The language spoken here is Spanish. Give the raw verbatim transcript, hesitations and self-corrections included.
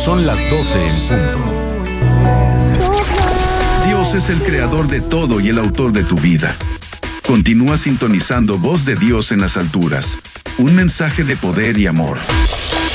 Son las doce en punto. Dios es el creador de todo y el autor de tu vida. Continúa sintonizando Voz de Dios en las alturas. Un mensaje de poder y amor.